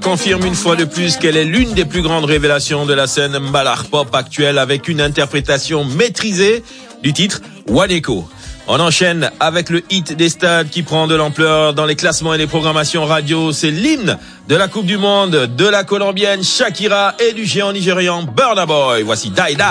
confirme une fois de plus qu'elle est l'une des plus grandes révélations de la scène Mbalar Pop actuelle avec une interprétation maîtrisée du titre Wadeko. On enchaîne avec le hit des stades qui prend de l'ampleur dans les classements et les programmations radio. C'est l'hymne de la Coupe du Monde de la Colombienne Shakira et du géant nigérian Burna Boy. Voici Daida.